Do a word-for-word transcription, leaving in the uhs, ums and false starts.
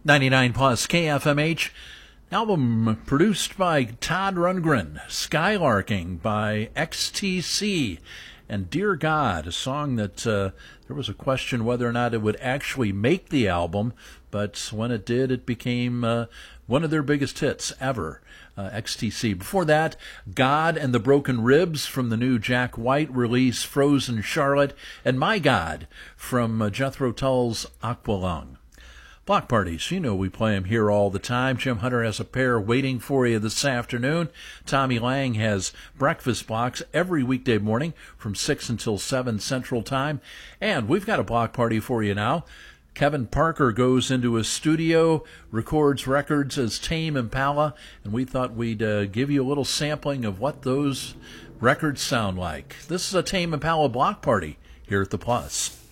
ninety-nine plus K F M H. Album produced by Todd Rundgren. Skylarking by X T C. And Dear God, a song that uh, there was a question whether or not it would actually make the album, but when it did, it became uh, one of their biggest hits ever. Uh, X T C. Before that, God and the Broken Ribs from the new Jack White release, Frozen Charlotte, and My God from uh, Jethro Tull's Aqualung. Block parties, you know we play them here all the time. Jim Hunter has a pair waiting for you this afternoon. Tommy Lang has breakfast blocks every weekday morning from six until seven Central Time. And we've got a block party for you now. Kevin Parker goes into his studio, records records as Tame Impala, and we thought we'd uh, give you a little sampling of what those records sound like. This is a Tame Impala block party here at the Plus.